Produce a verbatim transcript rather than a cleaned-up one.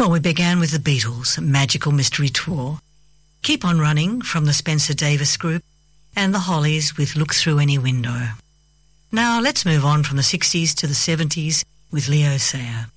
Well, we began with the Beatles, Magical Mystery Tour. Keep On Running from the Spencer Davis Group, and the Hollies with Look Through Any Window. Now let's move on from the sixties to the seventies with Leo Sayer.